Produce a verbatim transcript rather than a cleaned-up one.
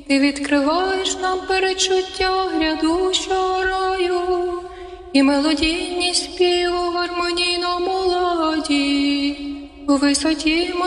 Ти відкриваєш нам перечуття грядущого раю і мелодійні спів у гармонійному ладі, у висоті